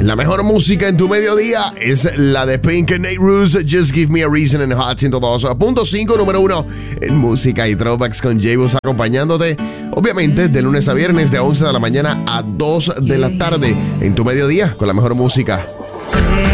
La mejor música en tu mediodía es la de Pink and Nate Ruess, Just Give Me a Reason en Hot 102.5, número 1 en música y throwbacks con J-Bus acompañándote, obviamente, de lunes a viernes de 11 de la mañana a 2 de la tarde en tu mediodía con la mejor música.